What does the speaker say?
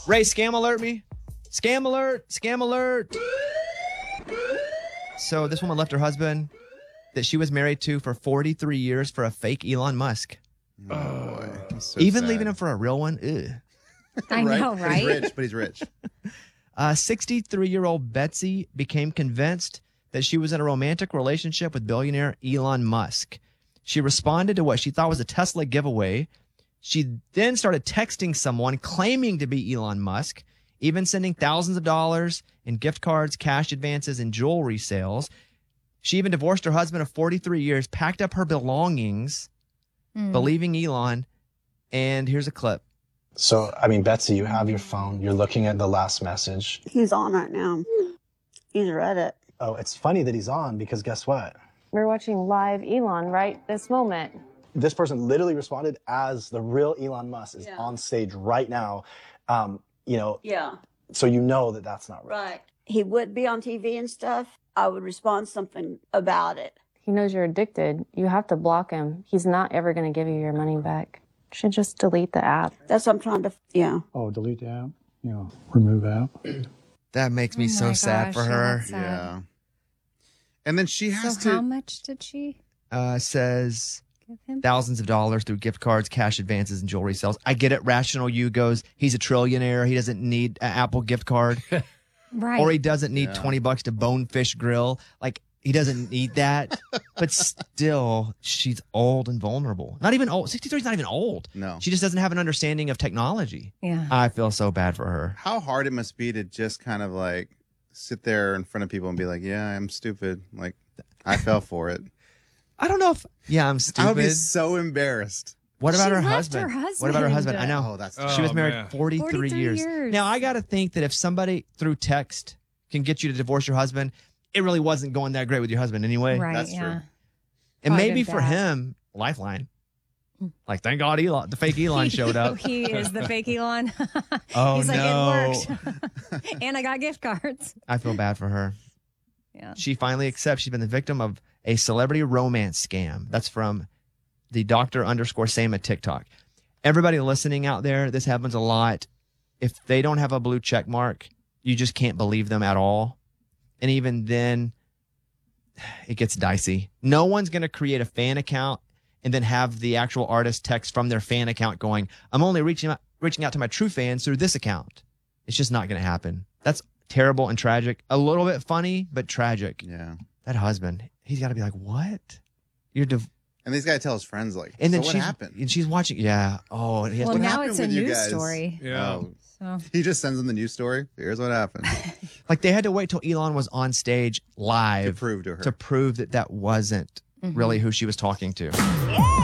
Ray, scam alert me. Scam alert. Scam alert. So this woman left her husband that she was married to for 43 years for a fake Elon Musk. Oh, boy. So Even sad. leaving him for a real one. Ugh. I know, right? But he's rich. 63-year-old Betsy became convinced that she was in a romantic relationship with billionaire Elon Musk. She responded to what she thought was a Tesla giveaway. She then started texting someone claiming to be Elon Musk, even sending thousands of dollars in gift cards, cash advances, and jewelry sales. She even divorced her husband of 43 years, packed up her belongings, believing Elon. And here's a clip. So, I mean, Betsy, you have your phone. You're looking at the last message. He's on right now. He's read it. Oh, it's funny that he's on because guess what? We're watching live Elon right this moment. This person literally responded as the real Elon Musk is on stage right now. Yeah. So you know that that's not right. Right. He would be on TV and stuff. I would respond something about it. He knows you're addicted. You have to block him. He's not ever going to give you your money back. You should just delete the app. That's what I'm trying to, Oh, delete the app? Remove app? That makes me so sad for her. Yeah. And then she has So how much did she Says give him? thousands of dollars through gift cards, cash advances, and jewelry sales. I get it. Rational You goes, he's a trillionaire. He doesn't need an Apple gift card. Right. Or he doesn't need $20 to Bonefish Grill. Like, he doesn't need that. But still, she's old and vulnerable. Not even old. 63 is not even old. No. She just doesn't have an understanding of technology. Yeah. I feel so bad for her. How hard it must be to just kind of like sit there in front of people and be like, yeah, I'm stupid. Like, I fell for it. I don't know if, I'm I stupid. would be so embarrassed. What about She her left husband? her What about her husband? I know. Oh, that's She was married man. 43 years. Now, I got to think that if somebody through text can get you to divorce your husband, it really wasn't going that great with your husband anyway. Right. That's yeah. true. And Probably maybe been for bad. him, Lifeline. Like, thank God Elon, the fake Elon showed up. He is the fake Elon. Oh, He's like, no. it worked. And I got gift cards. I feel bad for her. Yeah. She finally accepts she's been the victim of a celebrity romance scam. That's from the Dr_Sam at TikTok. Everybody listening out there, this happens a lot. If they don't have a blue check mark, you just can't believe them at all. And even then, it gets dicey. No one's going to create a fan account and then have the actual artist text from their fan account going, I'm only reaching out to my true fans through this account. It's just not going to happen. That's terrible and tragic. A little bit funny, but tragic. Yeah. That husband, he's got to be like, what? And he's got to tell his friends, like, and then so what happened? And she's watching. Yeah. Oh, and he has Well, to, now happened it's a with you news guys? story. Yeah. Oh, So he just sends them the news story. Here's what happened. like they had to wait till Elon was on stage live To prove to her. to prove that wasn't really who she was talking to.